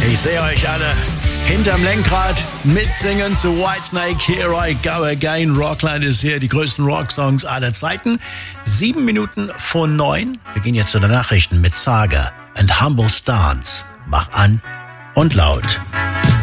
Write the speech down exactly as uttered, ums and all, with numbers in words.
Ich sehe euch alle hinterm Lenkrad mitsingen zu Whitesnake, Here I Go Again. Rockland ist hier, die größten Rocksongs aller Zeiten. Sieben Minuten vor neun. Wir gehen jetzt zu den Nachrichten mit Saga and Humble Stance. Mach an und laut.